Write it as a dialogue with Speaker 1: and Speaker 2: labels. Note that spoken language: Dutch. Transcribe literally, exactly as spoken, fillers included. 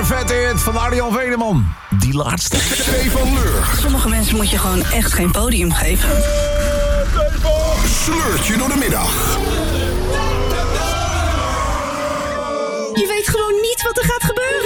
Speaker 1: vette hit van Arjan Veneman. Die laatste.
Speaker 2: Stefan Leur.
Speaker 3: Sommige mensen moet je gewoon echt geen podium geven.
Speaker 2: Sleurt je door de middag.
Speaker 4: Je weet gewoon niet wat er gaat gebeuren.